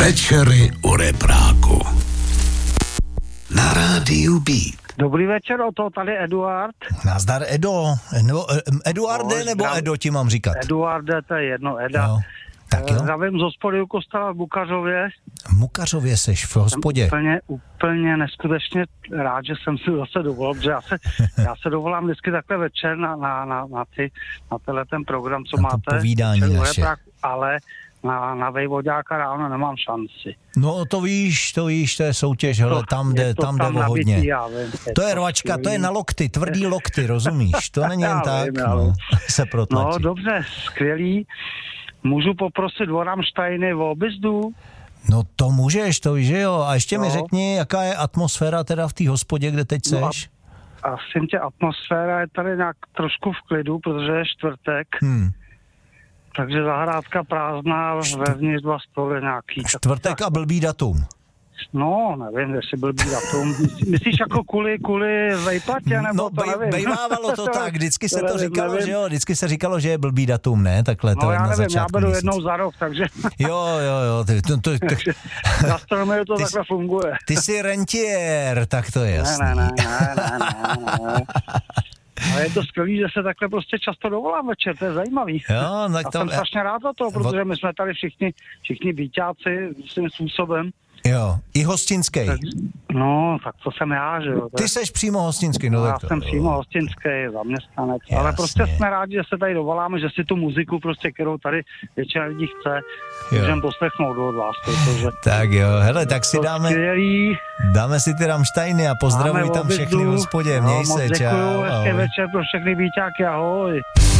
Večery u repráku. Na rádiu Beat. Dobrý večer, o to tady Eduard. Nazdar Edo. Eduarde nebo Edo ti mám říkat? Eduarde, to je jedno, Eda. Jo. Tak jo. Zdravím z hospody u kostela v Mukařově. V Mukařově seš v hospodě. Jsem úplně neskutečně rád, že jsem si zase dovolal, že já se dovolám vždycky takhle večer na tenhle ten program, co na máte. To povídání naše. Ale na Vejvoďáka ráno nemám šanci. No to víš, to je soutěž, hele, tam jde o hodně. To je rvačka, to je na lokty, tvrdý lokty, rozumíš? To není jen tak, se protlačí. No dobře, skvělý. Můžu poprosit o Rammsteiny o Obizdu? No to můžeš, to víš, že jo. A ještě mi řekni, jaká je atmosféra teda v té hospodě, kde teď seš? Asi tě atmosféra je tady nějak trošku v klidu, protože je čtvrtek. Takže zahrádka prázdná, vevnitř 2 stoly nějaký. Čtvrtek a blbý datum. No, nevím, jestli blbý datum. Myslíš jako kvůli vejplatě, nebo no, to nevím. Bejvávalo to tak, vždycky se to říkalo, nevím. Že jo, vždycky se říkalo, že je blbý datum, ne? Takhle to no, já na nevím, začátku já beru měsíc. jednou za rok, takže... Jo. Gastronomie to takhle funguje. Ty jsi rentier, tak to je jasný. Ne. Ale je to skvělý, že se takhle prostě často dovolám večer, to je zajímavý. Jo, tak jsem strašně rád za to, protože my jsme tady všichni víťáci svým způsobem. Jo, i hostinský. No, tak to jsem já, že jo. Ty seš přímo hostinský, no já tak to. jsem přímo hostinský, zaměstnanec, Jasně. ale prostě jsme rádi, že se tady dovoláme, že si tu muziku prostě, kterou tady většina lidí chce, můžeme poslechnout od vás, protože... Tak jo, hele, tak si dáme si ty Rammsteiny a pozdravuj tam všechny v hospodě, měj se, čau. Děkuju, hezký večer pro všechny víťáky, ahoj.